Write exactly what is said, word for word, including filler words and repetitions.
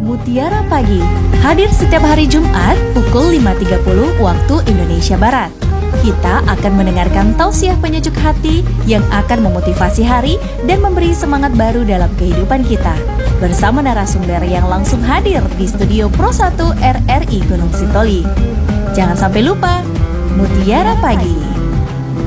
Mutiara Pagi, hadir setiap hari Jumat pukul lima tiga puluh waktu Indonesia Barat. Kita akan mendengarkan tausiah penyejuk hati yang akan memotivasi hari dan memberi semangat baru dalam kehidupan kita. Bersama narasumber yang langsung hadir di studio Pro satu R R I Gunung Sitoli. Jangan sampai lupa, Mutiara Pagi.